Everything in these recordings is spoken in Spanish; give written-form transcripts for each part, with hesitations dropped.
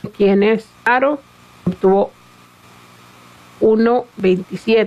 quienes obtuvo 1.27.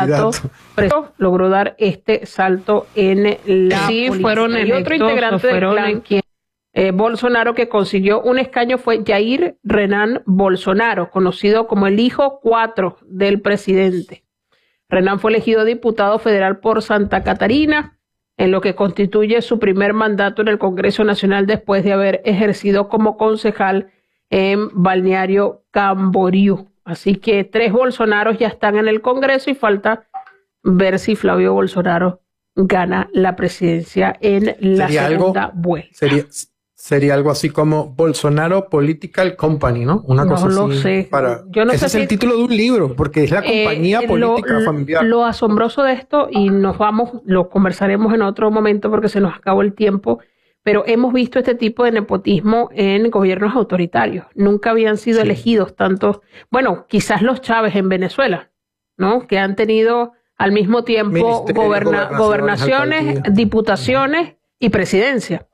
Logró dar este salto en la política. Fueron y otro integrante del clan Bolsonaro que consiguió un escaño fue Jair Renan Bolsonaro, conocido como el hijo 4 del presidente. Renan fue elegido diputado federal por Santa Catarina, en lo que constituye su primer mandato en el Congreso Nacional después de haber ejercido como concejal en Balneario Camboriú. Así que 3 Bolsonaros ya están en el Congreso y falta ver si Flavio Bolsonaro gana la presidencia en la segunda vuelta. Sería algo así como Bolsonaro Political Company, ¿no? Una cosa así. No lo sé. Yo no sé es el título de un libro, porque es la compañía política familiar. Lo asombroso de esto, y lo conversaremos en otro momento porque se nos acabó el tiempo, pero hemos visto este tipo de nepotismo en gobiernos autoritarios. Nunca habían sido elegidos tantos, bueno, quizás los Chávez en Venezuela, ¿no? Que han tenido al mismo tiempo gobernaciones, diputaciones y presidencia.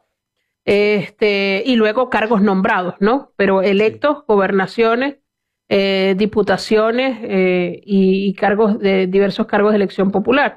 Y luego cargos nombrados, ¿no? Pero electos, gobernaciones, diputaciones y diversos cargos de elección popular.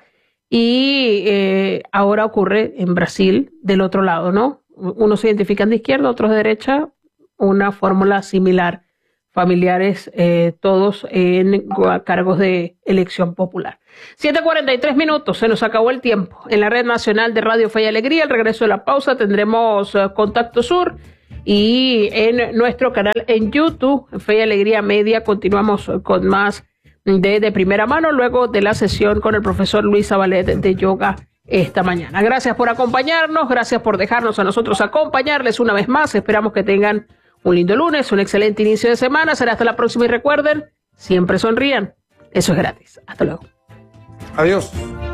Y ahora ocurre en Brasil del otro lado, ¿no? Unos se identifican de izquierda, otros de derecha, una fórmula similar, familiares todos en cargos de elección popular. 7:43 minutos, se nos acabó el tiempo. En la Red Nacional de Radio Fe y Alegría, al regreso de la pausa, tendremos Contacto Sur, y en nuestro canal en YouTube, Fe y Alegría Media, continuamos con más de primera mano, luego de la sesión con el profesor Luis Zabalet de yoga esta mañana. Gracias por acompañarnos, gracias por dejarnos a nosotros acompañarles una vez más. Esperamos que tengan un lindo lunes, un excelente inicio de semana. Será hasta la próxima y recuerden, siempre sonrían. Eso es gratis. Hasta luego. Adiós.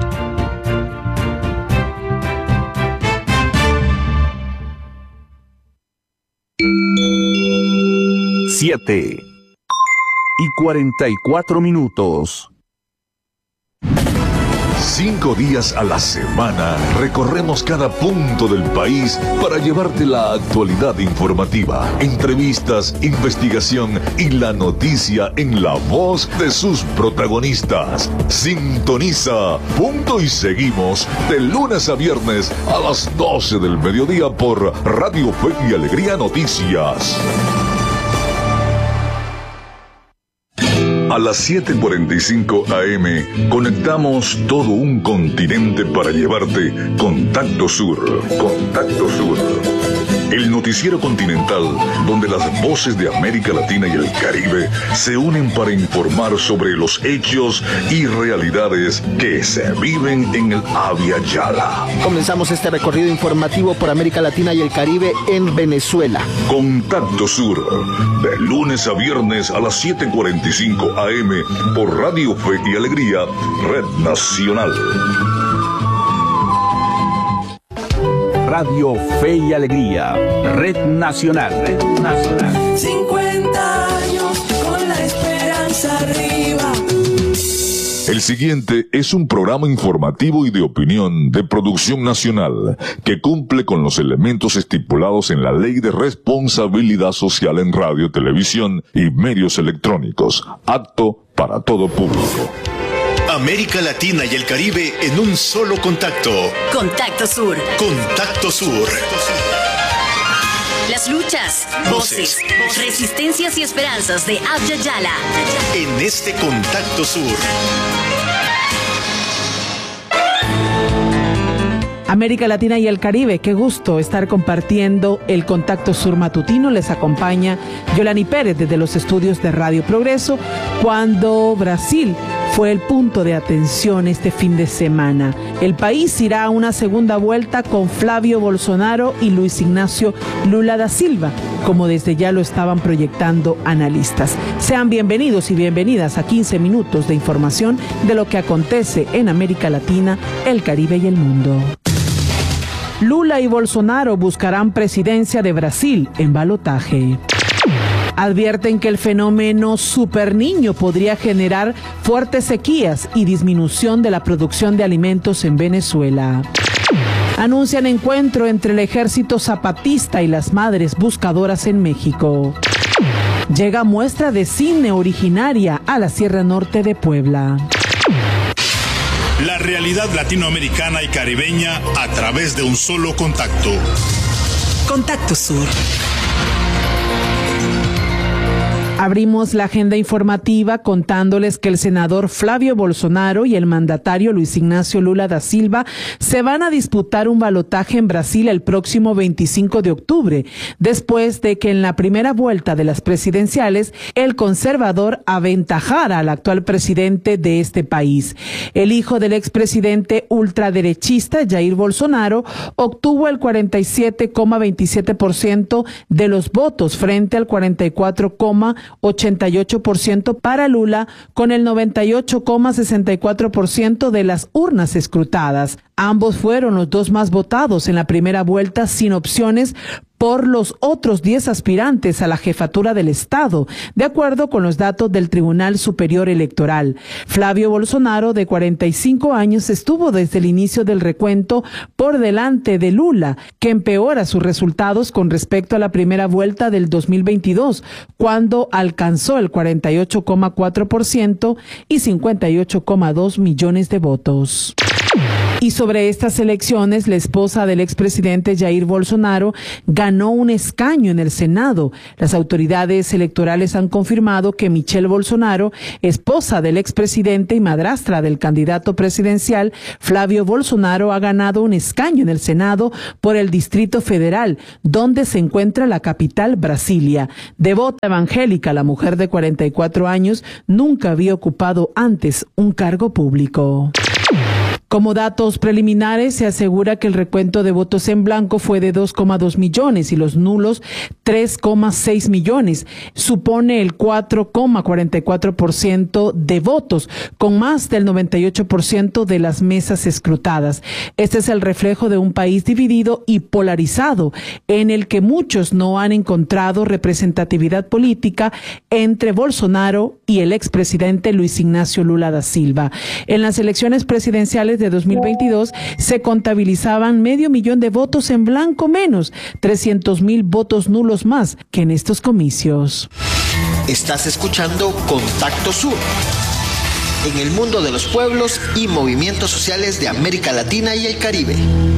Siete y 44 minutos. 5 días a la semana recorremos cada punto del país para llevarte la actualidad informativa, entrevistas, investigación y la noticia en la voz de sus protagonistas. Sintoniza Punto y Seguimos de lunes a viernes a las 12 del mediodía por Radio Fe y Alegría Noticias. A las 7:45 AM conectamos todo un continente para llevarte Contacto Sur. Contacto Sur. El noticiero continental donde las voces de América Latina y el Caribe se unen para informar sobre los hechos y realidades que se viven en el Abya Yala. Comenzamos este recorrido informativo por América Latina y el Caribe en Venezuela. Contacto Sur, de lunes a viernes a las 7:45 AM por Radio Fe y Alegría, Red Nacional. Radio Fe y Alegría, Red Nacional. Red Nacional. 50 años con la esperanza arriba. El siguiente es un programa informativo y de opinión de producción nacional que cumple con los elementos estipulados en la Ley de Responsabilidad Social en Radio, Televisión y Medios Electrónicos, apto para todo público. América Latina y el Caribe en un solo contacto. Contacto Sur. Contacto Sur. Las luchas, voces, resistencias y esperanzas de Abya Yala. En este Contacto Sur. América Latina y el Caribe, qué gusto estar compartiendo el Contacto Sur matutino. Les acompaña Yolani Pérez desde los estudios de Radio Progreso, cuando Brasil fue el punto de atención este fin de semana. El país irá a una segunda vuelta con Flavio Bolsonaro y Luis Ignacio Lula da Silva, como desde ya lo estaban proyectando analistas. Sean bienvenidos y bienvenidas a 15 minutos de información de lo que acontece en América Latina, el Caribe y el mundo. Lula y Bolsonaro buscarán presidencia de Brasil en balotaje. Advierten que el fenómeno superniño podría generar fuertes sequías y disminución de la producción de alimentos en Venezuela. Anuncian encuentro entre el ejército zapatista y las madres buscadoras en México. Llega muestra de cine originaria a la Sierra Norte de Puebla. La realidad latinoamericana y caribeña a través de un solo contacto. Contacto Sur. Abrimos la agenda informativa contándoles que el senador Flavio Bolsonaro y el mandatario Luis Ignacio Lula da Silva se van a disputar un balotaje en Brasil el próximo 25 de octubre, después de que en la primera vuelta de las presidenciales el conservador aventajara al actual presidente de este país. El hijo del expresidente ultraderechista Jair Bolsonaro obtuvo el 47,27% de los votos frente al 44,88% para Lula, con el 98,64% de las urnas escrutadas. Ambos fueron los dos más votados en la primera vuelta sin opciones por los otros 10 aspirantes a la jefatura del Estado, de acuerdo con los datos del Tribunal Superior Electoral. Flavio Bolsonaro, de 45 años, estuvo desde el inicio del recuento por delante de Lula, que empeora sus resultados con respecto a la primera vuelta del 2022, cuando alcanzó el 48,4% y 58,2 millones de votos. Y sobre estas elecciones, la esposa del expresidente Jair Bolsonaro ganó un escaño en el Senado. Las autoridades electorales han confirmado que Michelle Bolsonaro, esposa del expresidente y madrastra del candidato presidencial Flavio Bolsonaro, ha ganado un escaño en el Senado por el Distrito Federal, donde se encuentra la capital, Brasilia. Devota evangélica, la mujer de 44 años nunca había ocupado antes un cargo público. Como datos preliminares, se asegura que el recuento de votos en blanco fue de 2,2 millones y los nulos 3,6 millones. Supone el 4,44% de votos, con más del 98% de las mesas escrutadas. Este es el reflejo de un país dividido y polarizado, en el que muchos no han encontrado representatividad política entre Bolsonaro y el expresidente Luis Ignacio Lula da Silva. En las elecciones presidenciales de 2022 se contabilizaban 500,000 de votos en blanco menos, 300,000 votos nulos más que en estos comicios. Estás escuchando Contacto Sur. En el mundo de los pueblos y movimientos sociales de América Latina y el Caribe.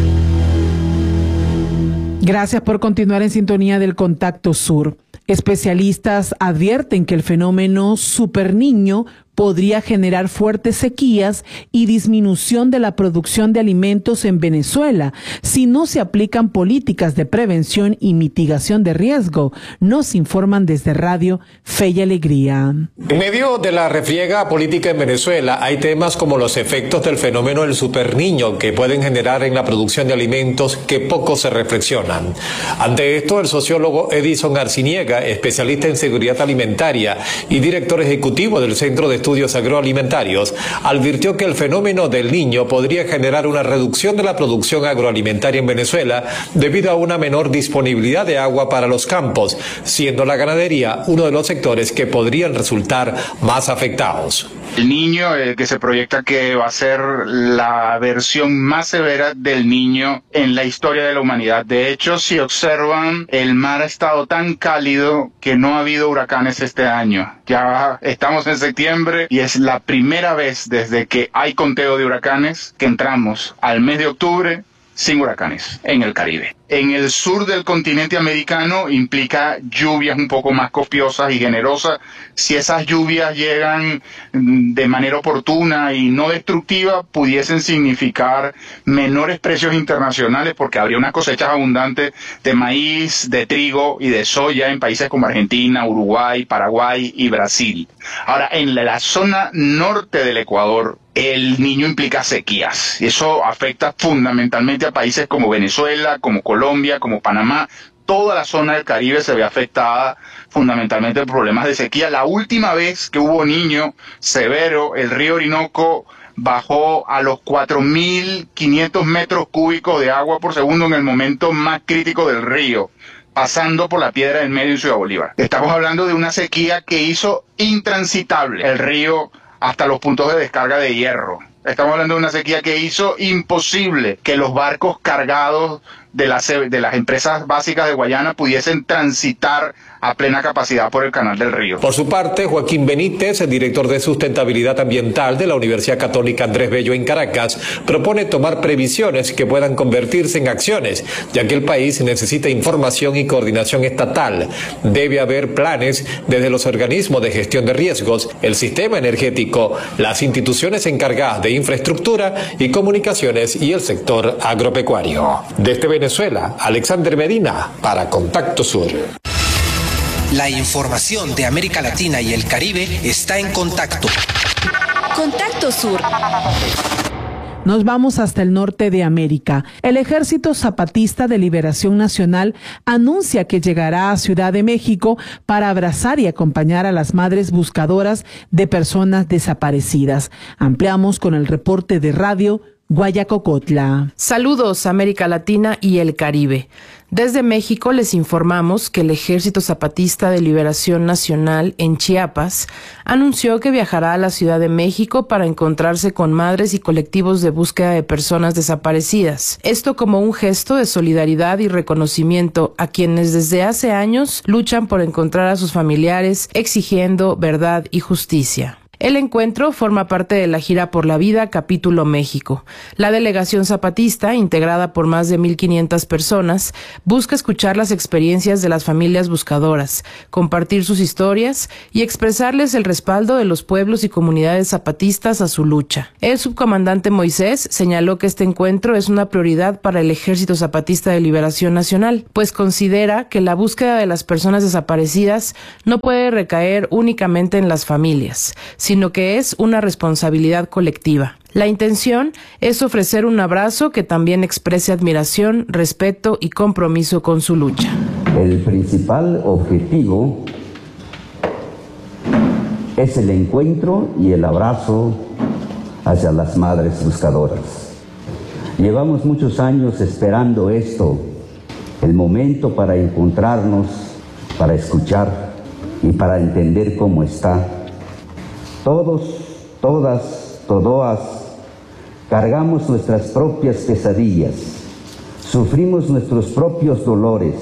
Gracias por continuar en sintonía del Contacto Sur. Especialistas advierten que el fenómeno superniño podría generar fuertes sequías y disminución de la producción de alimentos en Venezuela si no se aplican políticas de prevención y mitigación de riesgo, nos informan desde Radio Fe y Alegría. En medio de la refriega política en Venezuela hay temas como los efectos del fenómeno del superniño que pueden generar en la producción de alimentos que poco se reflexionan. Ante esto, el sociólogo Edison Arciniega, especialista en seguridad alimentaria y director ejecutivo del Centro de Estudios Agroalimentarios, advirtió que el fenómeno del Niño podría generar una reducción de la producción agroalimentaria en Venezuela debido a una menor disponibilidad de agua para los campos, siendo la ganadería uno de los sectores que podrían resultar más afectados. El Niño, que se proyecta que va a ser la versión más severa del Niño en la historia de la humanidad. De hecho, si observan, el mar ha estado tan cálido que no ha habido huracanes este año. Ya estamos en septiembre y es la primera vez desde que hay conteo de huracanes que entramos al mes de octubre sin huracanes en el Caribe. En el sur del continente americano implica lluvias un poco más copiosas y generosas. Si esas lluvias llegan de manera oportuna y no destructiva, pudiesen significar menores precios internacionales porque habría unas cosechas abundantes de maíz, de trigo y de soya en países como Argentina, Uruguay, Paraguay y Brasil. Ahora, en la zona norte del Ecuador, el Niño implica sequías. Eso afecta fundamentalmente a países como Venezuela, como Colombia, como Panamá. Toda la zona del Caribe se ve afectada fundamentalmente por problemas de sequía. La última vez que hubo Niño severo, el río Orinoco bajó a los 4.500 metros cúbicos de agua por segundo en el momento más crítico del río, pasando por la Piedra del Medio en Ciudad Bolívar. Estamos hablando de una sequía que hizo intransitable el río hasta los puntos de descarga de hierro. Estamos hablando de una sequía que hizo imposible que los barcos cargados de las empresas básicas de Guayana pudiesen transitar a plena capacidad por el Canal del Río. Por su parte, Joaquín Benítez, el director de Sustentabilidad Ambiental de la Universidad Católica Andrés Bello en Caracas, propone tomar previsiones que puedan convertirse en acciones, ya que el país necesita información y coordinación estatal. Debe haber planes desde los organismos de gestión de riesgos, el sistema energético, las instituciones encargadas de infraestructura y comunicaciones y el sector agropecuario. Desde Venezuela, Alexander Medina para Contacto Sur. La información de América Latina y el Caribe está en Contacto. Contacto Sur. Nos vamos hasta el norte de América. El Ejército Zapatista de Liberación Nacional anuncia que llegará a Ciudad de México para abrazar y acompañar a las madres buscadoras de personas desaparecidas. Ampliamos con el reporte de Radio Guayacocotla. Saludos, América Latina y el Caribe. Desde México les informamos que el Ejército Zapatista de Liberación Nacional en Chiapas anunció que viajará a la Ciudad de México para encontrarse con madres y colectivos de búsqueda de personas desaparecidas. Esto como un gesto de solidaridad y reconocimiento a quienes desde hace años luchan por encontrar a sus familiares, exigiendo verdad y justicia. El encuentro forma parte de la gira por la vida Capítulo México. La delegación zapatista, integrada por más de 1,500 personas, busca escuchar las experiencias de las familias buscadoras, compartir sus historias y expresarles el respaldo de los pueblos y comunidades zapatistas a su lucha. El subcomandante Moisés señaló que este encuentro es una prioridad para el Ejército Zapatista de Liberación Nacional, pues considera que la búsqueda de las personas desaparecidas no puede recaer únicamente en las familias, sino que es una responsabilidad colectiva. La intención es ofrecer un abrazo que también exprese admiración, respeto y compromiso con su lucha. El principal objetivo es el encuentro y el abrazo hacia las madres buscadoras. Llevamos muchos años esperando esto, el momento para encontrarnos, para escuchar y para entender cómo está. Todos, todas, todoas, cargamos nuestras propias pesadillas, sufrimos nuestros propios dolores,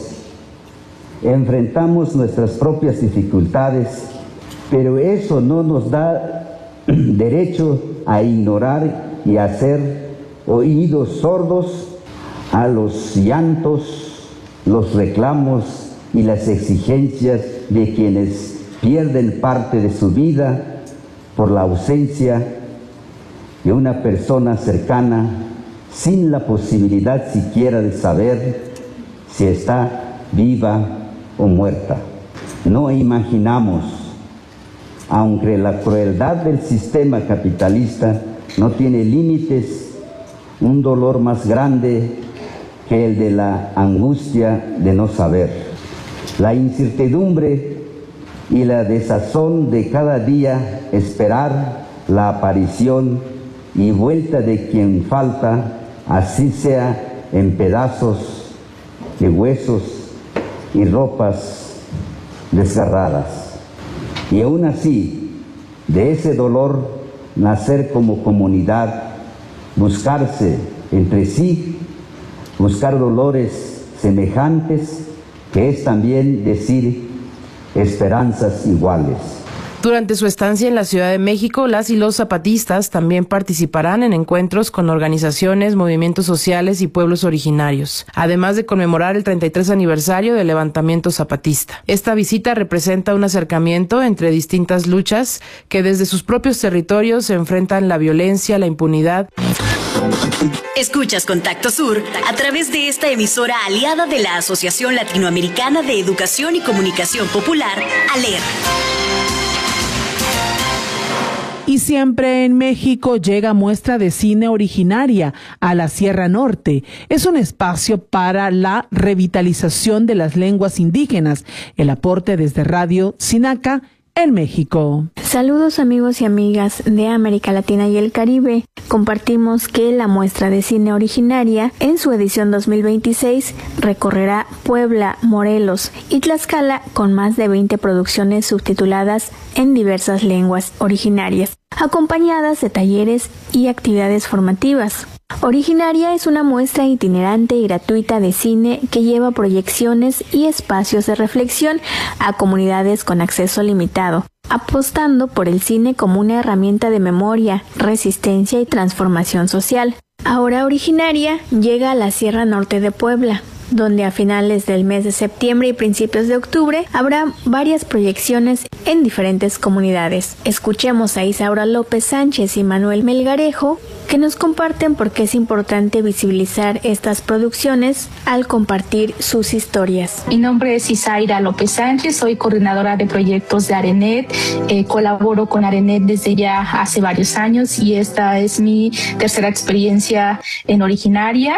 enfrentamos nuestras propias dificultades, pero eso no nos da derecho a ignorar y a hacer oídos sordos a los llantos, los reclamos y las exigencias de quienes pierden parte de su vida por la ausencia de una persona cercana, sin la posibilidad siquiera de saber si está viva o muerta. No imaginamos, aunque la crueldad del sistema capitalista no tiene límites, un dolor más grande que el de la angustia de no saber. La incertidumbre y la desazón de cada día esperar la aparición y vuelta de quien falta, así sea en pedazos de huesos y ropas desgarradas. Y aún así, de ese dolor nacer como comunidad, buscarse entre sí, buscar dolores semejantes, que es también decir esperanzas iguales. Durante su estancia en la Ciudad de México, las y los zapatistas también participarán en encuentros con organizaciones, movimientos sociales y pueblos originarios, además de conmemorar el 33 aniversario del levantamiento zapatista. Esta visita representa un acercamiento entre distintas luchas que desde sus propios territorios se enfrentan la violencia, la impunidad. Escuchas Contacto Sur a través de esta emisora aliada de la Asociación Latinoamericana de Educación y Comunicación Popular, ALER. Y siempre en México llega muestra de cine originaria a la Sierra Norte. Es un espacio para la revitalización de las lenguas indígenas. El aporte desde Radio Sinaca en México. Saludos amigos y amigas de América Latina y el Caribe. Compartimos que la muestra de cine originaria en su edición 2026 recorrerá Puebla, Morelos y Tlaxcala con más de 20 producciones subtituladas en diversas lenguas originarias, acompañadas de talleres y actividades formativas. Originaria es una muestra itinerante y gratuita de cine que lleva proyecciones y espacios de reflexión a comunidades con acceso limitado, apostando por el cine como una herramienta de memoria, resistencia y transformación social. Ahora Originaria llega a la Sierra Norte de Puebla, donde a finales del mes de septiembre y principios de octubre habrá varias proyecciones en diferentes comunidades. Escuchemos a Isaura López Sánchez y Manuel Melgarejo, que nos comparten por qué es importante visibilizar estas producciones al compartir sus historias. Mi nombre es Isaura López Sánchez, soy coordinadora de proyectos de Arenet, colaboro con Arenet desde ya hace varios años y esta es mi tercera experiencia en Originaria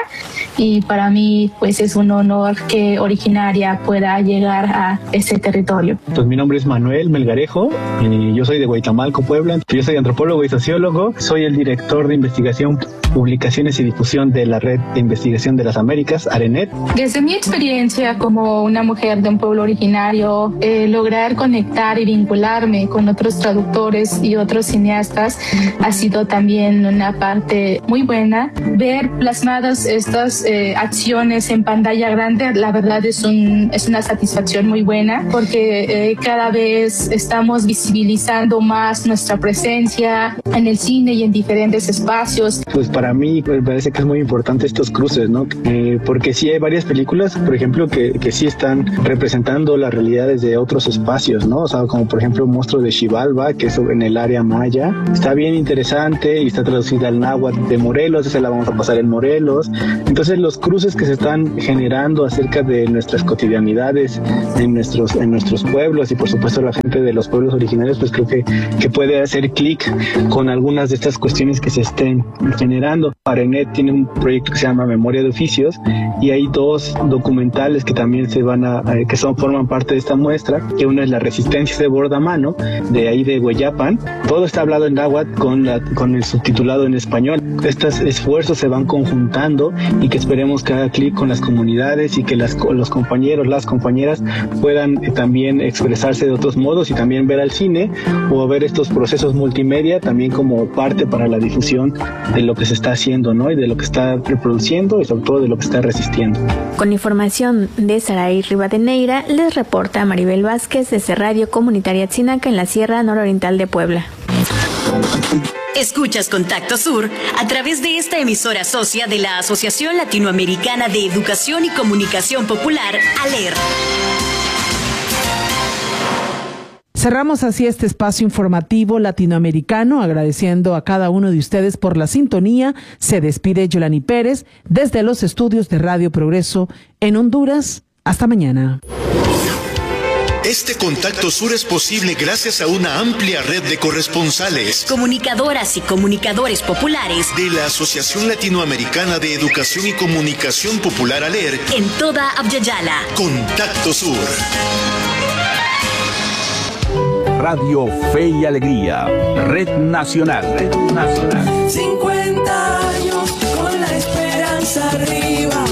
y para mí pues es un honor que Originaria pueda llegar a ese territorio. Pues mi nombre es Manuel Melgarejo, yo soy de Guaitamalco, Puebla, yo soy antropólogo y sociólogo, soy el director de investigación, publicaciones y difusión de la Red de Investigación de las Américas, Arenet. Desde mi experiencia como una mujer de un pueblo originario, lograr conectar y vincularme con otros traductores y otros cineastas ha sido también una parte muy buena. Ver plasmadas estas acciones en pantalla grande, la verdad es una satisfacción muy buena porque cada vez estamos visibilizando más nuestra presencia en el cine y en diferentes espacios. Pues para mí me parece que es muy importante estos cruces, ¿no? Porque sí hay varias películas, por ejemplo, que sí están representando las realidades de otros espacios, ¿no? O sea, como por ejemplo Monstruo de Xibalba, que es en el área maya. Está bien interesante y está traducida al náhuatl de Morelos, esa la vamos a pasar en Morelos. Entonces los cruces que se están generando acerca de nuestras cotidianidades en nuestros pueblos y por supuesto la gente de los pueblos originarios, pues creo que puede hacer clic con algunas de estas cuestiones que se estén generando. Arenet tiene un proyecto que se llama Memoria de Oficios y hay dos documentales que también forman parte de esta muestra, que uno es La Resistencia de Bordamano, de ahí de Hueyapan. Todo está hablado en náhuatl con el subtitulado en español. Estos esfuerzos se van conjuntando y que esperemos que haga clic con las comunidades y que los compañeros, las compañeras puedan también expresarse de otros modos y también ver al cine o ver estos procesos multimedia también como parte para la difusión de lo que se está haciendo, ¿no? Y de lo que está reproduciendo y sobre todo de lo que está resistiendo. Con información de Saray Rivadeneira, les reporta Maribel Vázquez desde Radio Comunitaria Tzinaca en la Sierra Nororiental de Puebla. Escuchas Contacto Sur a través de esta emisora socia de la Asociación Latinoamericana de Educación y Comunicación Popular, ALER. Cerramos así este espacio informativo latinoamericano, agradeciendo a cada uno de ustedes por la sintonía. Se despide Yolani Pérez desde los estudios de Radio Progreso en Honduras. Hasta mañana. Este Contacto Sur es posible gracias a una amplia red de corresponsales, comunicadoras y comunicadores populares de la Asociación Latinoamericana de Educación y Comunicación Popular, ALER, en toda Abya-Yala. Contacto Sur. Radio Fe y Alegría, Red Nacional. 50 años con la esperanza arriba.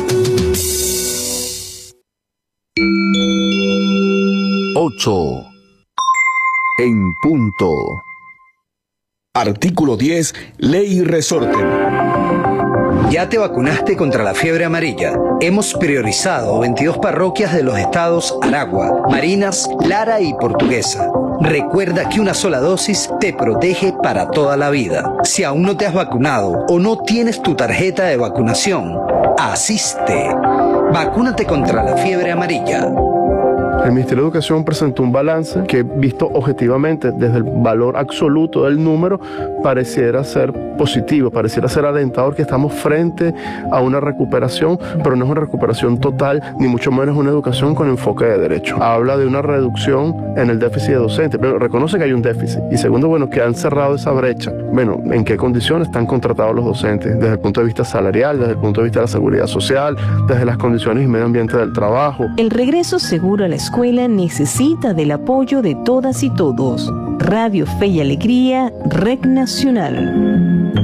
8 en punto. Artículo 10, Ley Resorte. ¿Ya te vacunaste contra la fiebre amarilla? Hemos priorizado 22 parroquias de los estados Aragua, Marinas, Lara y Portuguesa. Recuerda que una sola dosis te protege para toda la vida. Si aún no te has vacunado o no tienes tu tarjeta de vacunación, asiste. Vacúnate contra la fiebre amarilla. El Ministerio de Educación presentó un balance que, visto objetivamente desde el valor absoluto del número, pareciera ser positivo, pareciera ser alentador, que estamos frente a una recuperación, pero no es una recuperación total, ni mucho menos una educación con enfoque de derecho. Habla de una reducción en el déficit de docentes, pero reconoce que hay un déficit. Y segundo, bueno, que han cerrado esa brecha. Bueno, ¿en qué condiciones están contratados los docentes? Desde el punto de vista salarial, desde el punto de vista de la seguridad social, desde las condiciones y medio ambiente del trabajo. El regreso seguro a la escuela necesita del apoyo de todas y todos. Radio Fe y Alegría, Red Nacional.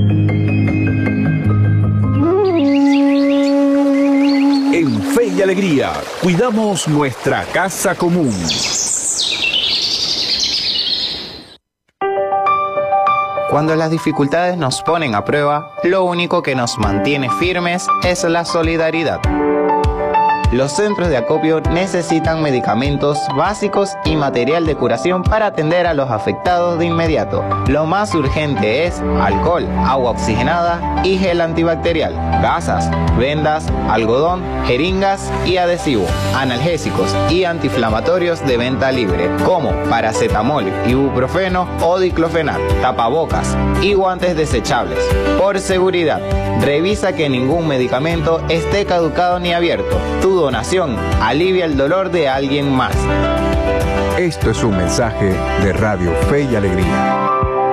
En Fe y Alegría, cuidamos nuestra casa común. Cuando las dificultades nos ponen a prueba, lo único que nos mantiene firmes es la solidaridad. Los centros de acopio necesitan medicamentos básicos y material de curación para atender a los afectados de inmediato. Lo más urgente es alcohol, agua oxigenada y gel antibacterial, gasas, vendas, algodón, jeringas y adhesivo, analgésicos y antiinflamatorios de venta libre, como paracetamol, ibuprofeno o diclofenac, tapabocas y guantes desechables. Por seguridad, revisa que ningún medicamento esté caducado ni abierto. Tu donación alivia el dolor de alguien más. Esto es un mensaje de Radio Fe y Alegría.